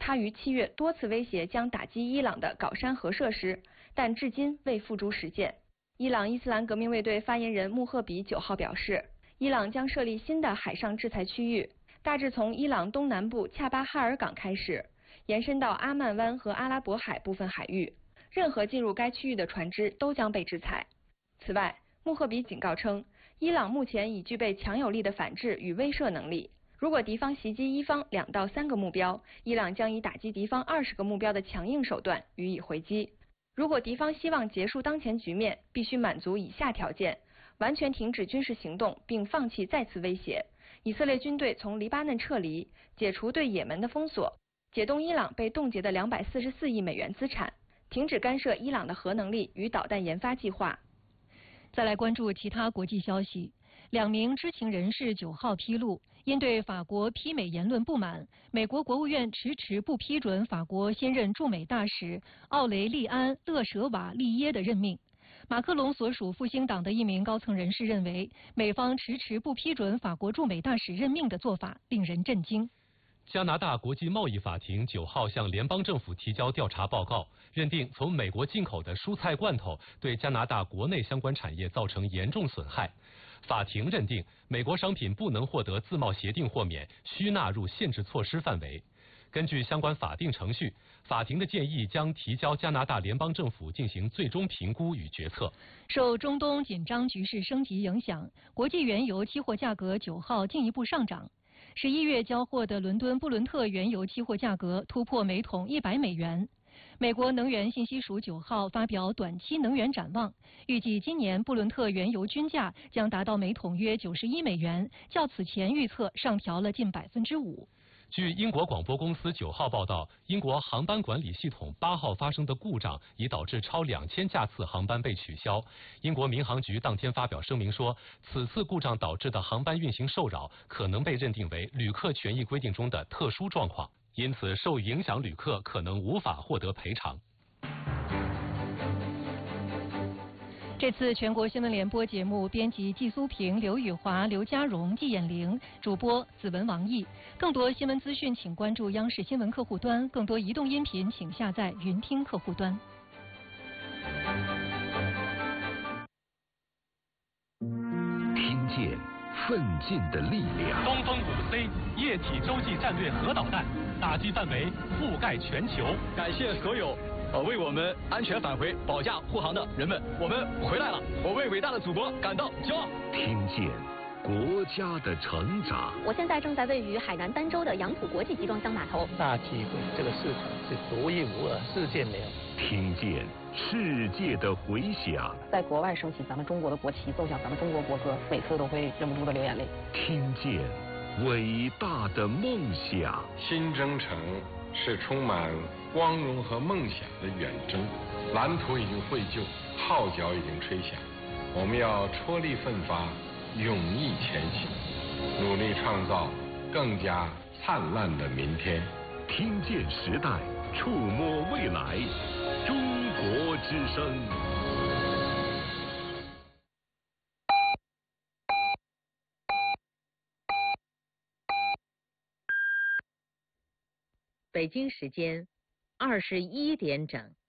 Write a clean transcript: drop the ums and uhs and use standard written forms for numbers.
他于7月多次威胁将打击伊朗的镐山核设施，但至今未付诸实践。伊朗伊斯兰革命卫队发言人穆赫比9号表示，伊朗将设立新的海上制裁区域，大致从伊朗东南部恰巴哈尔港开始，延伸到阿曼湾和阿拉伯海部分海域，任何进入该区域的船只都将被制裁。此外，穆赫比警告称，伊朗目前已具备强有力的反制与威慑能力。如果敌方袭击伊方2到3个目标，伊朗将以打击敌方20个目标的强硬手段予以回击。如果敌方希望结束当前局面，必须满足以下条件：完全停止军事行动，并放弃再次威胁；以色列军队从黎巴嫩撤离；解除对也门的封锁；解冻伊朗被冻结的244亿美元资产；停止干涉伊朗的核能力与导弹研发计划。 再来关注其他国际消息。2名知情人士9号披露，因对法国批美言论不满，美国国务院迟不批准法国现任驻美大使奥雷利安·勒舍瓦利耶的任命。马克龙所属复兴党的一名高层人士认为，美方迟不批准法国驻美大使任命的做法令人震惊。 加拿大国际贸易法庭9号向联邦政府提交调查报告，认定从美国进口的蔬菜罐头对加拿大国内相关产业造成严重损害。法庭认定，美国商品不能获得自贸协定豁免，需纳入限制措施范围。根据相关法定程序，法庭的建议将提交加拿大联邦政府进行最终评估与决策。 受中东紧张局势升级影响，国际原油期货价格9号进一步上涨。11月交货的伦敦布伦特原油期货价格突破每桶100美元。美国能源信息署9号发表短期能源展望，预计今年布伦特原油均价将达到每桶约91美元，较此前预测上调了近5%。 据英国广播公司9号报道，英国航班管理系统8号发生的故障已导致超2000架次航班被取消。英国民航局当天发表声明说，此次故障导致的航班运行受扰可能被认定为旅客权益规定中的特殊状况，因此受影响旅客可能无法获得赔偿。 这次全国新闻联播节目编辑季苏平、刘宇华、刘家荣、季衍玲，主播子文、王毅。更多新闻资讯请关注央视新闻客户端，更多移动音频请下载云听客户端。 听见奋进的力量。 东风5C 液体洲际战略核导弹打击范围覆盖全球。 感谢所有为我们安全返回保驾护航的人们，我们回来了，我为伟大的祖国感到骄傲。 听见国家的成长。 我现在正在位于海南儋州的杨浦国际集装箱码头。 大机会，这个市场是独一无二，世界没有。 听见世界的回响。 在国外升起咱们中国的国旗，奏响咱们中国国歌，每次都会忍不住的流眼泪。 听见伟大的梦想。 新征程是充满光荣和梦想的远征，蓝图已经绘就，号角已经吹响，我们要踔厉奋发，勇毅前行，努力创造更加灿烂的明天。 听见时代，触摸未来，中国之声。 北京时间21点整。